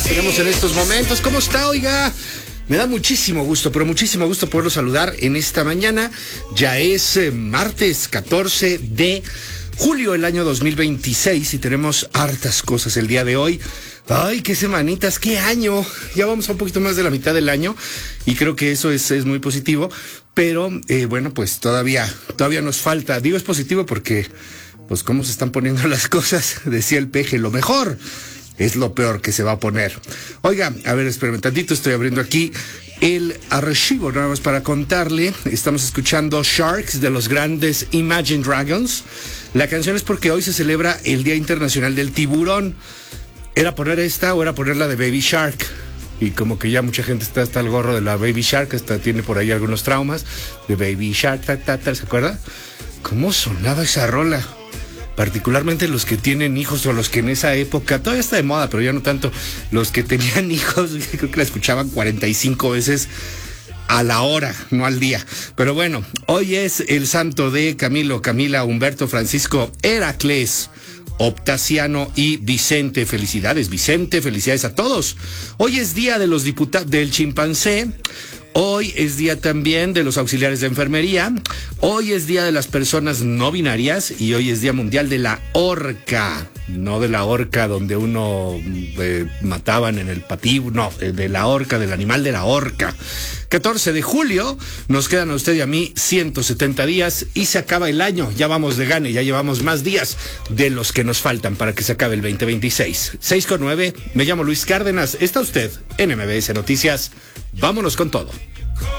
tenemos en estos momentos. ¿Cómo está, oiga? Me da muchísimo gusto, pero muchísimo gusto poderlo saludar en esta mañana. Ya es martes 14 de julio del año 2026 y tenemos hartas cosas el día de hoy. Ay, qué semanitas, qué año. Ya vamos a un poquito más de la mitad del año y creo que eso es muy positivo. Pero bueno, pues todavía nos falta. Digo es positivo porque, pues cómo se están poniendo las cosas, decía el peje, lo mejor es lo peor que se va a poner. Oiga, a ver, espérame tantito, estoy abriendo aquí el archivo nada más para contarle. Estamos escuchando Sharks de los grandes Imagine Dragons. La canción es porque hoy se celebra el Día Internacional del Tiburón. ¿Era poner esta o era poner la de Baby Shark? Y como que ya mucha gente está hasta el gorro de la Baby Shark, hasta tiene por ahí algunos traumas de Baby Shark, ¿se acuerda? ¿Cómo sonaba esa rola? Particularmente los que tienen hijos o los que en esa época, todavía está de moda, pero ya no tanto, los que tenían hijos, creo que la escuchaban 45 veces a la hora, no al día. Pero bueno, hoy es el santo de Camilo, Camila, Humberto, Francisco, Heracles, Optaciano y Vicente. Felicidades, Vicente, felicidades a todos. Hoy es día de los diputados del chimpancé. Hoy es día también de los auxiliares de enfermería. Hoy es día de las personas no binarias y hoy es día mundial de la orca. No de la orca donde uno mataban en el patíbulo, no, de la orca, del animal de la orca. 14 de julio, nos quedan a usted y a mí 170 días y se acaba el año. Ya vamos de gane, ya llevamos más días de los que nos faltan para que se acabe el 2026. 6:09, me llamo Luis Cárdenas, está usted en MBS Noticias. Vámonos con todo.